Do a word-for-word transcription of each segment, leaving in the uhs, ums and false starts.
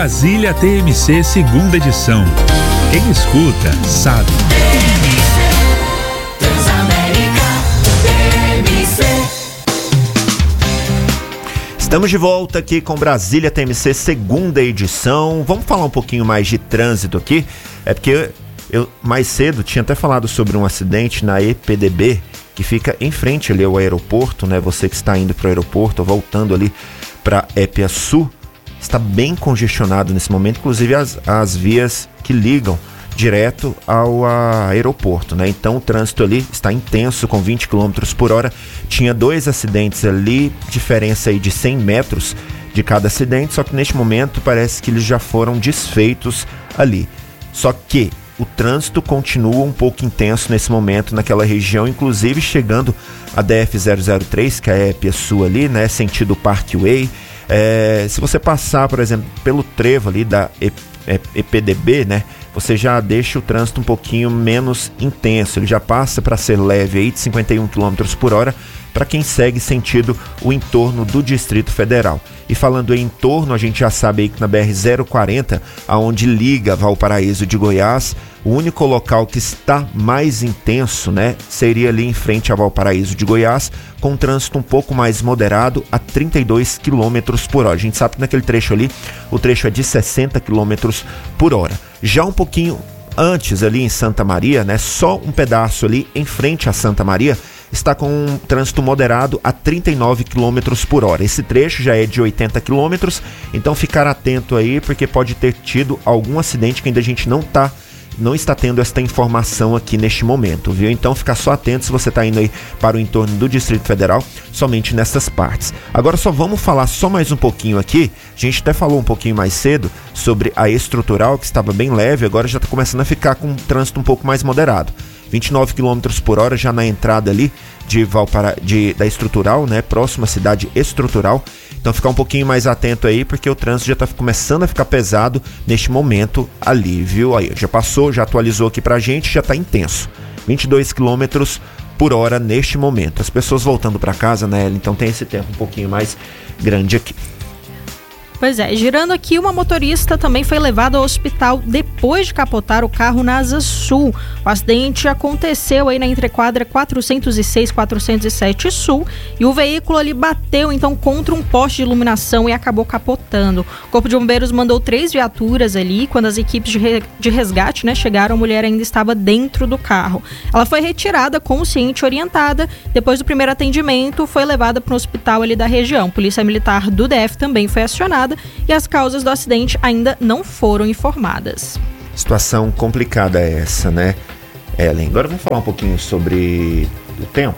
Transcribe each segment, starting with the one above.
Brasília T M C, segunda edição. Quem escuta, sabe. Estamos de volta aqui com Brasília T M C, segunda edição. Vamos falar um pouquinho mais de trânsito aqui. É porque eu mais cedo tinha até falado sobre um acidente na E P D B, que fica em frente ali ao aeroporto, né? Você que está indo para o aeroporto, voltando ali para Epiaçu, está bem congestionado nesse momento, inclusive as, as vias que ligam direto ao aeroporto, né? Então o trânsito ali está intenso, com vinte quilômetros por hora. Tinha dois acidentes ali, diferença aí de cem metros de cada acidente, só que neste momento parece que eles já foram desfeitos ali. Só que o trânsito continua um pouco intenso nesse momento naquela região, inclusive chegando a D F zero zero três, que é a Epiaçu ali, né? Sentido Parkway. É, se você passar, por exemplo, pelo trevo ali da E P D B, né, você já deixa o trânsito um pouquinho menos intenso. Ele já passa para ser leve aí de cinquenta e um quilômetros por hora para quem segue sentido o entorno do Distrito Federal. E falando em entorno, a gente já sabe aí que na B R zero quarenta, aonde liga Valparaíso de Goiás, o único local que está mais intenso, né, seria ali em frente a Valparaíso de Goiás, com um trânsito um pouco mais moderado a trinta e dois quilômetros por hora. A gente sabe que naquele trecho ali, o trecho é de sessenta quilômetros por hora. Já um pouquinho antes ali em Santa Maria, né, só um pedaço ali em frente a Santa Maria, está com um trânsito moderado a trinta e nove quilômetros por hora. Esse trecho já é de oitenta quilômetros, então ficar atento aí, porque pode ter tido algum acidente que ainda a gente não tá não está tendo esta informação aqui neste momento, viu? Então fica só atento se você está indo aí para o entorno do Distrito Federal, somente nessas partes. Agora só vamos falar só mais um pouquinho aqui. A gente até falou um pouquinho mais cedo sobre a estrutural, que estava bem leve, agora já está começando a ficar com um trânsito um pouco mais moderado. vinte e nove quilômetros por hora já na entrada ali de Valpara, de, da estrutural, né? Próxima cidade estrutural. Então ficar um pouquinho mais atento aí, porque o trânsito já está começando a ficar pesado neste momento ali, viu? Aí, já passou, já atualizou aqui pra gente, já está intenso. vinte e dois quilômetros por hora neste momento. As pessoas voltando para casa, né? Então tem esse tempo um pouquinho mais grande aqui. Pois é, girando aqui, uma motorista também foi levada ao hospital depois de capotar o carro na Asa Sul. O acidente aconteceu aí na entrequadra quatrocentos e seis, quatrocentos e sete Sul, e o veículo ali bateu então contra um poste de iluminação e acabou capotando. O Corpo de Bombeiros mandou três viaturas ali. Quando as equipes de, re, de resgate, né, chegaram, a mulher ainda estava dentro do carro. Ela foi retirada consciente e orientada. Depois do primeiro atendimento, foi levada para um hospital ali da região. Polícia Militar do D F também foi acionada, e as causas do acidente ainda não foram informadas. Situação complicada essa, né, Ellen? Agora vamos falar um pouquinho sobre o tempo.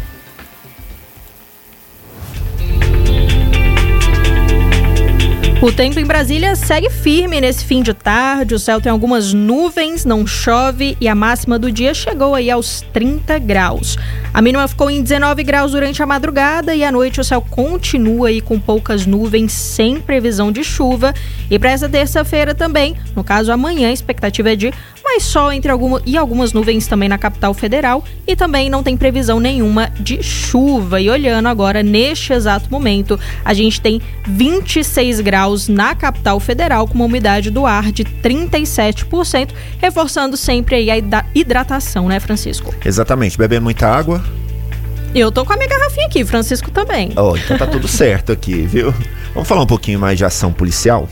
O tempo em Brasília segue firme nesse fim de tarde. O céu tem algumas nuvens, não chove, e a máxima do dia chegou aí aos trinta graus. A mínima ficou em dezenove graus durante a madrugada, e à noite o céu continua aí com poucas nuvens, sem previsão de chuva. E para essa terça-feira também, no caso amanhã, a expectativa é de mais sol entre alguma, e algumas nuvens também na capital federal, e também não tem previsão nenhuma de chuva. E olhando agora, neste exato momento, a gente tem vinte e seis graus na capital federal, com uma umidade do ar de trinta e sete por cento, reforçando sempre aí a hidratação, né, Francisco? Exatamente, bebendo muita água. Eu tô com a minha garrafinha aqui, Francisco também. Oh, então tá tudo certo aqui, viu? Vamos falar um pouquinho mais de ação policial?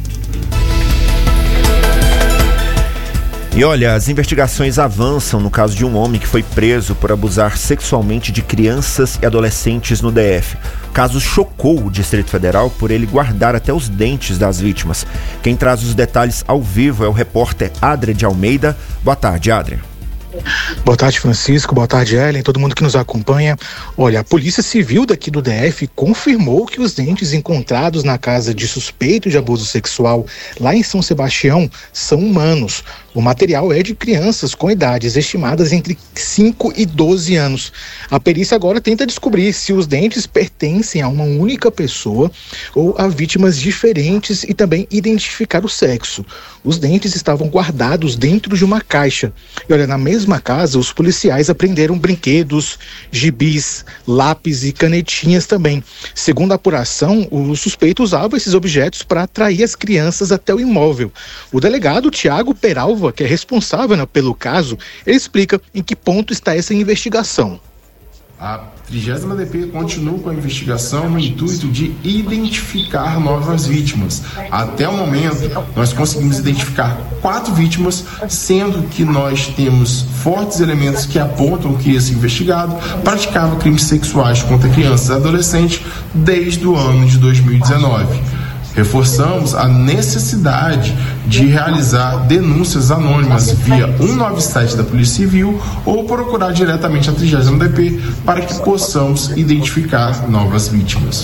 E olha, as investigações avançam no caso de um homem que foi preso por abusar sexualmente de crianças e adolescentes no D F. O caso chocou o Distrito Federal por ele guardar até os dentes das vítimas. Quem traz os detalhes ao vivo é o repórter Adria de Almeida. Boa tarde, Adria. Boa tarde, Francisco. Boa tarde, Ellen, todo mundo que nos acompanha. Olha, a Polícia Civil daqui do D F confirmou que os dentes encontrados na casa de suspeito de abuso sexual lá em São Sebastião são humanos. O material é de crianças com idades estimadas entre cinco e doze anos. A perícia agora tenta descobrir se os dentes pertencem a uma única pessoa ou a vítimas diferentes e também identificar o sexo. Os dentes estavam guardados dentro de uma caixa. E olha, na mesma mesma casa, os policiais apreenderam brinquedos, gibis, lápis e canetinhas também. Segundo a apuração, o suspeito usava esses objetos para atrair as crianças até o imóvel. O delegado Tiago Peralva, que é responsável, né, pelo caso, ele explica em que ponto está essa investigação. A trigésima D P continua com a investigação no intuito de identificar novas vítimas. Até o momento, nós conseguimos identificar quatro vítimas, sendo que nós temos fortes elementos que apontam que esse investigado praticava crimes sexuais contra crianças e adolescentes desde o ano de dois mil e dezenove. Reforçamos a necessidade de realizar denúncias anônimas via cento e noventa e sete da Polícia Civil ou procurar diretamente a trigésima D P para que possamos identificar novas vítimas.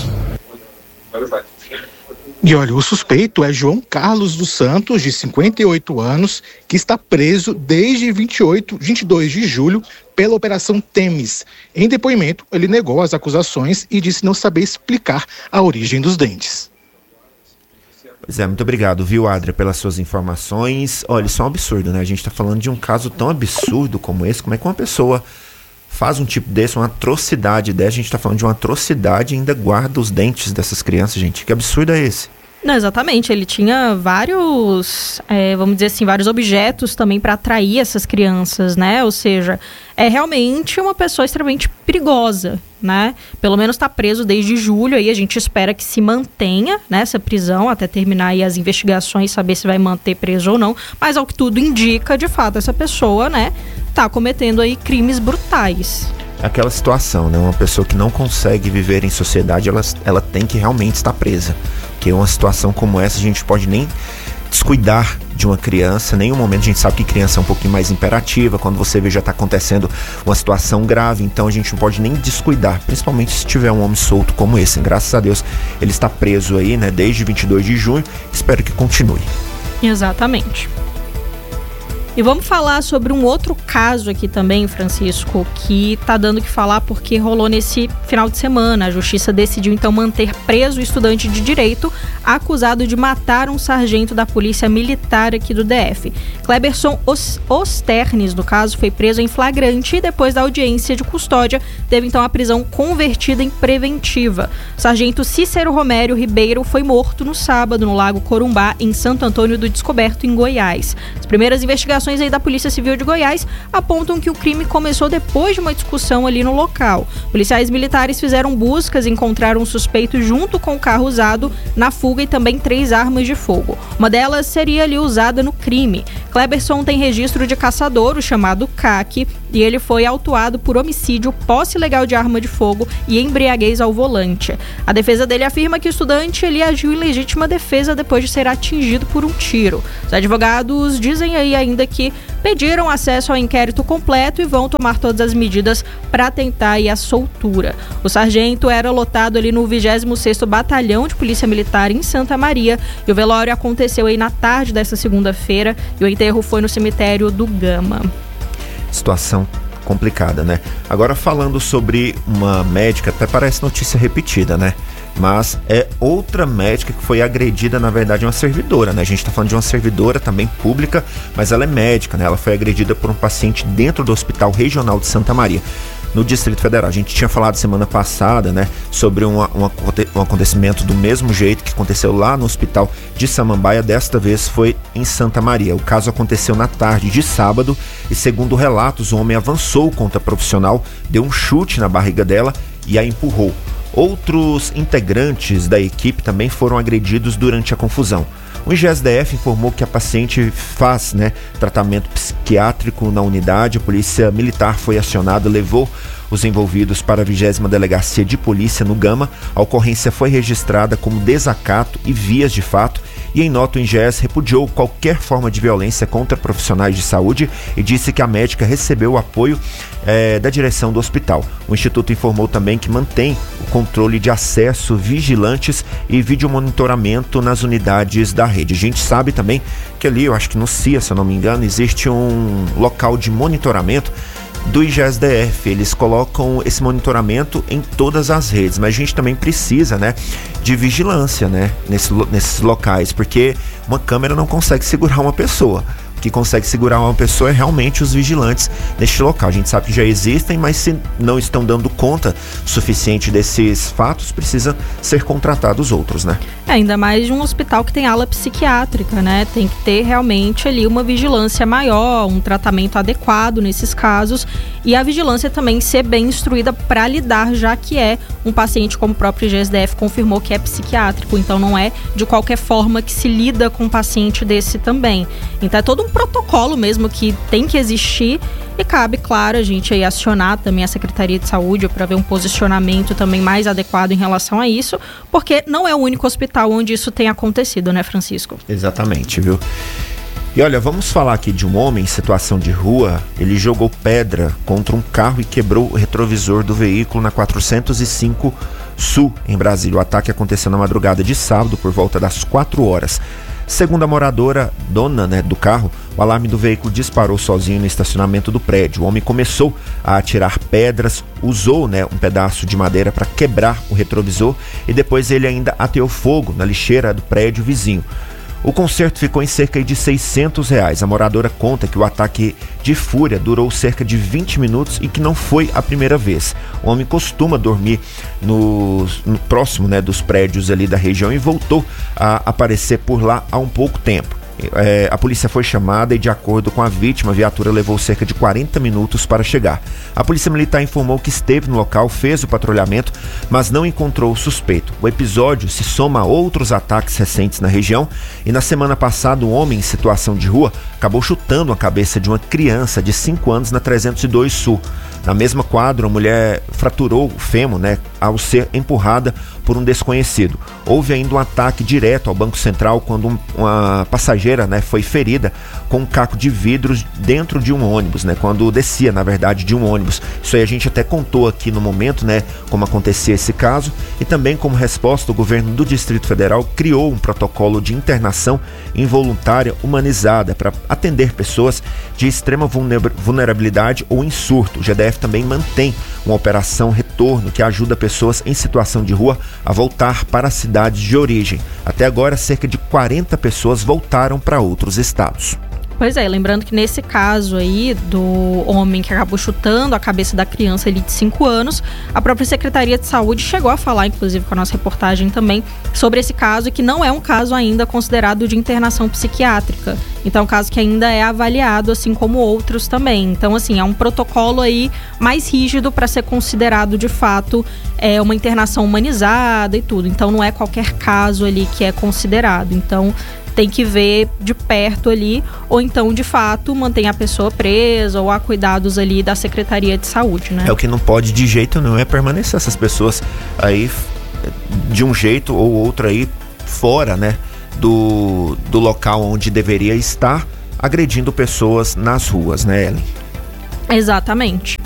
E olha, o suspeito é João Carlos dos Santos, de cinquenta e oito anos, que está preso desde vinte e oito, vinte e dois de julho pela Operação Temis. Em depoimento, ele negou as acusações e disse não saber explicar a origem dos dentes. Pois é, muito obrigado, viu, Adria, pelas suas informações. Olha, isso é um absurdo, né? A gente tá falando de um caso tão absurdo como esse. Como é que uma pessoa faz um tipo desse, uma atrocidade dessa? A gente tá falando de uma atrocidade e ainda guarda os dentes dessas crianças, gente. Que absurdo é esse? Não, exatamente. Ele tinha vários, é, vamos dizer assim, vários objetos também para atrair essas crianças, né? Ou seja, é realmente uma pessoa extremamente perigosa, né? Pelo menos está preso desde julho, aí a gente espera que se mantenha nessa prisão até terminar aí as investigações, saber se vai manter preso ou não. Mas ao que tudo indica, de fato, essa pessoa, né, tá cometendo aí crimes brutais. É aquela situação, né? Uma pessoa que não consegue viver em sociedade, ela, ela tem que realmente estar presa. Porque uma situação como essa, a gente pode nem descuidar de uma criança, em nenhum momento a gente sabe que criança é um pouquinho mais imperativa, quando você vê já está acontecendo uma situação grave, então a gente não pode nem descuidar, principalmente se tiver um homem solto como esse. Graças a Deus ele está preso aí, né, desde vinte e dois de junho, espero que continue. Exatamente. E vamos falar sobre um outro caso aqui também, Francisco, que tá dando o que falar porque rolou nesse final de semana. A justiça decidiu então manter preso o estudante de direito acusado de matar um sargento da polícia militar aqui do D F. Cleberson Osternes, no caso, foi preso em flagrante e depois da audiência de custódia teve então a prisão convertida em preventiva. O sargento Cícero Romério Ribeiro foi morto no sábado no Lago Corumbá, em Santo Antônio do Descoberto, em Goiás. As primeiras investigações aí da Polícia Civil de Goiás apontam que o crime começou depois de uma discussão ali no local. Policiais militares fizeram buscas e encontraram um suspeito junto com o carro usado na fuga e também três armas de fogo. Uma delas seria ali usada no crime. Cleberson tem registro de caçador, o chamado C A C, e ele foi autuado por homicídio, posse ilegal de arma de fogo e embriaguez ao volante. A defesa dele afirma que o estudante ele agiu em legítima defesa depois de ser atingido por um tiro. Os advogados dizem aí ainda que pediram acesso ao inquérito completo e vão tomar todas as medidas para tentar aí a soltura. O sargento era lotado ali no vigésimo sexto Batalhão de Polícia Militar em Santa Maria e o velório aconteceu aí na tarde desta segunda-feira e o enterro foi no cemitério do Gama. Situação complicada, né? Agora falando sobre uma médica, até parece notícia repetida, né? Mas é outra médica que foi agredida, na verdade, uma servidora, né? A gente tá falando de uma servidora também pública, mas ela é médica, né? Ela foi agredida por um paciente dentro do Hospital Regional de Santa Maria, no Distrito Federal. A gente tinha falado semana passada, né, sobre uma, uma, um acontecimento do mesmo jeito que aconteceu lá no Hospital de Samambaia, desta vez foi em Santa Maria. O caso aconteceu na tarde de sábado e, segundo relatos, o homem avançou contra a profissional, deu um chute na barriga dela e a empurrou. Outros integrantes da equipe também foram agredidos durante a confusão. O I G E S D F informou que a paciente faz, né, tratamento psiquiátrico na unidade. A polícia militar foi acionada, levou os envolvidos para a vigésima Delegacia de Polícia no Gama. A ocorrência foi registrada como desacato e vias de fato e, em nota, o I G E S repudiou qualquer forma de violência contra profissionais de saúde e disse que a médica recebeu o apoio é, da direção do hospital. O Instituto informou também que mantém o controle de acesso, vigilantes e videomonitoramento nas unidades da rede. A gente sabe também que ali, eu acho que no C I A, se eu não me engano, existe um local de monitoramento do I G E S D F. Eles colocam esse monitoramento em todas as redes, mas a gente também precisa, né, de vigilância, né, nesse, nesses locais, porque uma câmera não consegue segurar uma pessoa. que consegue segurar uma pessoa é realmente os vigilantes neste local. A gente sabe que já existem, mas se não estão dando conta suficiente desses fatos, precisa ser contratados outros, né? É, ainda mais de um hospital que tem ala psiquiátrica, né? Tem que ter realmente ali uma vigilância maior, um tratamento adequado nesses casos e a vigilância também ser bem instruída para lidar, já que é um paciente, como o próprio G S D F confirmou, que é psiquiátrico, então não é de qualquer forma que se lida com um paciente desse também. Então é todo um protocolo mesmo que tem que existir e cabe, claro, a gente aí acionar também a Secretaria de Saúde para ver um posicionamento também mais adequado em relação a isso, porque não é o único hospital onde isso tem acontecido, né, Francisco? Exatamente, viu? E olha, vamos falar aqui de um homem em situação de rua. Ele jogou pedra contra um carro e quebrou o retrovisor do veículo na quatrocentos e cinco Sul, em Brasília. O ataque aconteceu na madrugada de sábado, por volta das quatro horas. Segundo a moradora, dona né, do carro, o alarme do veículo disparou sozinho no estacionamento do prédio. O homem começou a atirar pedras, usou né, um pedaço de madeira para quebrar o retrovisor e depois ele ainda ateou fogo na lixeira do prédio vizinho. O conserto ficou em cerca de seiscentos reais. A moradora conta que o ataque de fúria durou cerca de vinte minutos e que não foi a primeira vez. O homem costuma dormir no, no próximo né, dos prédios ali da região e voltou a aparecer por lá há um pouco tempo. É, a polícia foi chamada e, de acordo com a vítima, a viatura levou cerca de quarenta minutos para chegar. A polícia militar informou que esteve no local, fez o patrulhamento, mas não encontrou o suspeito. O episódio se soma a outros ataques recentes na região e na semana passada um homem em situação de rua acabou chutando a cabeça de uma criança de cinco anos na trezentos e dois Sul. Na mesma quadra, a mulher fraturou o fêmur, né, ao ser empurrada por um desconhecido. Houve ainda um ataque direto ao Banco Central quando um, uma passageira né, foi ferida com um caco de vidros dentro de um ônibus, né, quando descia, na verdade, de um ônibus. Isso aí a gente até contou aqui no momento, né, como acontecia esse caso, e também como resposta o governo do Distrito Federal criou um protocolo de internação involuntária humanizada para atender pessoas de extrema vulnerabilidade ou em surto. O G D F também mantém uma operação retorno que ajuda pessoas em situação de rua a voltar para as cidades de origem. Até agora, cerca de quarenta pessoas voltaram para outros estados. Pois é, lembrando que nesse caso aí do homem que acabou chutando a cabeça da criança ali de cinco anos, a própria Secretaria de Saúde chegou a falar, inclusive com a nossa reportagem também, sobre esse caso e que não é um caso ainda considerado de internação psiquiátrica. Então é um caso que ainda é avaliado, assim como outros também. Então, assim, é um protocolo aí mais rígido para ser considerado de fato é, uma internação humanizada e tudo. Então não é qualquer caso ali que é considerado. Então tem que ver de perto ali, ou então, de fato, mantém a pessoa presa ou há cuidados ali da Secretaria de Saúde, né? É o que não pode de jeito nenhum é permanecer essas pessoas aí de um jeito ou outro aí fora, né, do, do local onde deveria estar, agredindo pessoas nas ruas, né, Ellen? Exatamente.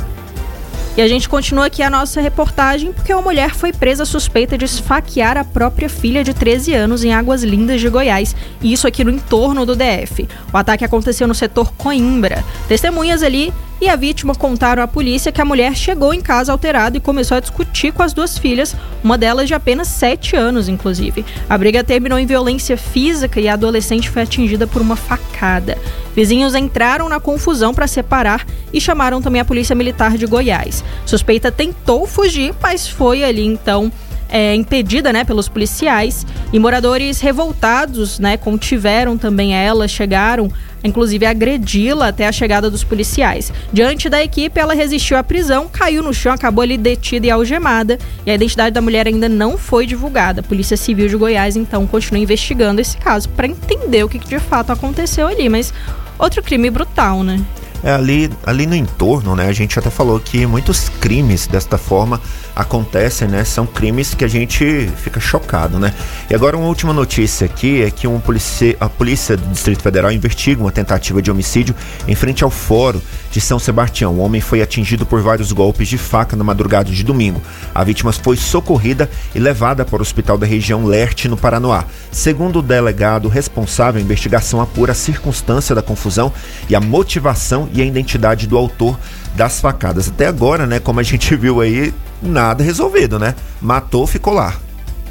E a gente continua aqui a nossa reportagem porque uma mulher foi presa suspeita de esfaquear a própria filha de treze anos em Águas Lindas de Goiás, e isso aqui no entorno do D F. O ataque aconteceu no setor Coimbra. Testemunhas ali e a vítima contaram à polícia que a mulher chegou em casa alterada e começou a discutir com as duas filhas, uma delas de apenas sete anos, inclusive. A briga terminou em violência física e a adolescente foi atingida por uma facada. Vizinhos entraram na confusão para separar e chamaram também a Polícia Militar de Goiás. Suspeita tentou fugir, mas foi ali então é, impedida, né, pelos policiais, e moradores revoltados, né, contiveram também ela, chegaram inclusive a agredi-la até a chegada dos policiais. Diante da equipe, ela resistiu à prisão, caiu no chão, acabou ali detida e algemada, e a identidade da mulher ainda não foi divulgada. A Polícia Civil de Goiás então continua investigando esse caso para entender o que de fato aconteceu ali, mas outro crime brutal, né? É, ali, ali no entorno, né, a gente até falou que muitos crimes desta forma acontecem, né, são crimes que a gente fica chocado, né. E agora uma última notícia aqui é que um policia, a Polícia do Distrito Federal investiga uma tentativa de homicídio em frente ao Fórum de São Sebastião. O homem foi atingido por vários golpes de faca na madrugada de domingo. A vítima foi socorrida e levada para o hospital da região Leste, no Paranoá. Segundo o delegado responsável, a investigação apura a circunstância da confusão e a motivação e a identidade do autor das facadas. Até agora, né, como a gente viu aí, nada resolvido, né? Matou, ficou lá.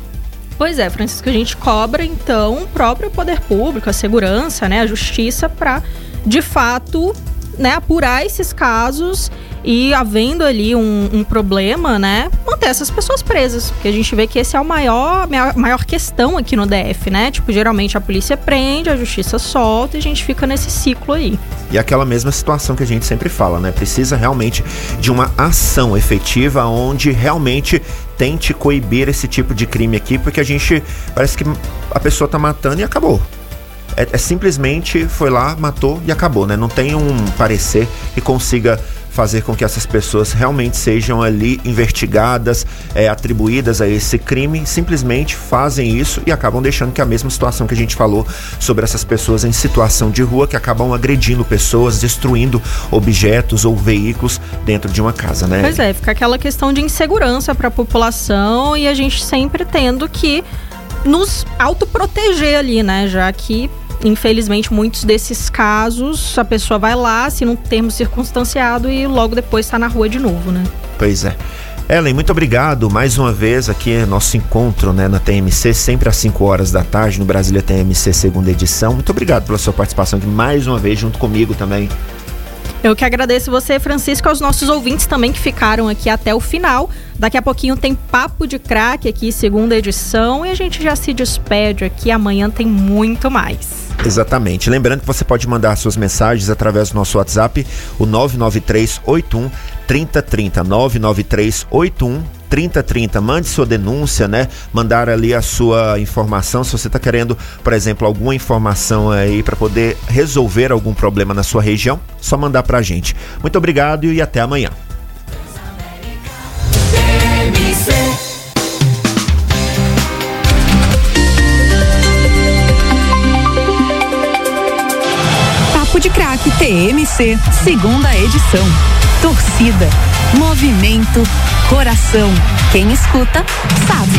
Pois é, Francisco, a gente cobra, então, o próprio poder público, a segurança, né, a justiça, para, de fato, né, apurar esses casos e, havendo ali um, um problema, né, manter essas pessoas presas. Porque a gente vê que esse é o maior, maior, maior questão aqui no D F, né? Tipo, geralmente a polícia prende, a justiça solta e a gente fica nesse ciclo aí. E aquela mesma situação que a gente sempre fala, né? Precisa realmente de uma ação efetiva onde realmente tente coibir esse tipo de crime aqui, porque a gente parece que a pessoa tá matando e acabou. É, é simplesmente foi lá, matou e acabou, né? Não tem um parecer que consiga fazer com que essas pessoas realmente sejam ali investigadas, é, atribuídas a esse crime, simplesmente fazem isso e acabam deixando que a mesma situação que a gente falou sobre essas pessoas em situação de rua, que acabam agredindo pessoas, destruindo objetos ou veículos dentro de uma casa, né? Pois é, fica aquela questão de insegurança para a população e a gente sempre tendo que nos autoproteger ali, né? Já que infelizmente, muitos desses casos, a pessoa vai lá, assina um termo circunstanciado e logo depois está na rua de novo, né? Pois é. Ellen, muito obrigado mais uma vez aqui, nosso encontro, né, na T M C, sempre às cinco horas da tarde, no Brasília T M C, segunda edição. Muito obrigado pela sua participação aqui mais uma vez, junto comigo também. Eu que agradeço você, Francisco, aos nossos ouvintes também que ficaram aqui até o final. Daqui a pouquinho tem Papo de Craque aqui, segunda edição, e a gente já se despede aqui. Amanhã tem muito mais. Exatamente. Lembrando que você pode mandar suas mensagens através do nosso WhatsApp, o nove nove três oito um três zero três zero, nove nove três oito um três zero três zero. Mande sua denúncia, né? Mandar ali a sua informação. Se você está querendo, por exemplo, alguma informação aí para poder resolver algum problema na sua região, só mandar pra gente. Muito obrigado e até amanhã. Papo de Craque T M C, segunda edição. Torcida, movimento, coração. Quem escuta, sabe.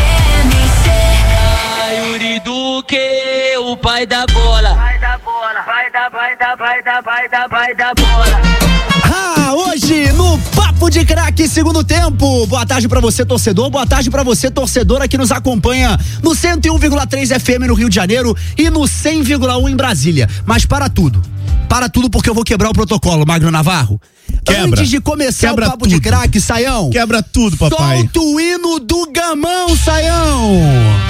Yuri Duque, o pai da bola. Vai da bola, vai da, vai da, vai da, vai da, vai da bola. Ah, hoje no Papo de Craque, segundo tempo. Boa tarde pra você, torcedor. Boa tarde pra você, torcedora, que nos acompanha no cento e um vírgula três F M no Rio de Janeiro e no cem vírgula um em Brasília. Mas para tudo. Para tudo, porque eu vou quebrar o protocolo, Magno Navarro. Quebra. Antes de começar Quebra o Papo tudo. de Craque, Saião. Quebra tudo, papai. Solta o hino do Gamão, Saião.